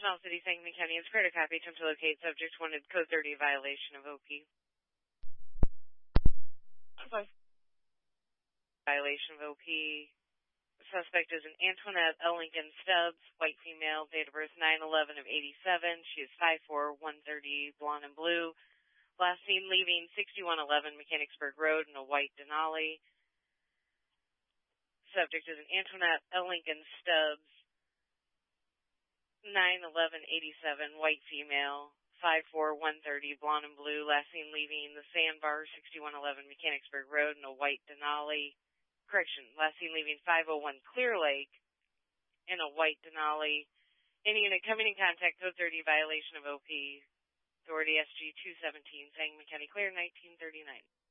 Chanel City, Sangamon County, and Square to copy. Attempt to locate subject wanted code 30 violation of OP. Okay. Violation of OP. The suspect is an Antoinette L. Lincoln Stubbs, white female, date of birth 9/11 of 87. She is 5'4", 130, blonde and blue. Last seen leaving 6111 Mechanicsburg Road in a white Denali. Subject is an Antoinette L. Lincoln Stubbs, 9/11/87, white female, 5'4", 130, blonde and blue. Last seen leaving the Sandbar, 6111 Mechanicsburg Road in a white Denali. Last seen leaving 501 Clear Lake in a white Denali. Any unit coming in contact, code 30, violation of OP. Authority SG 217, Sangamon County Clear, 1939.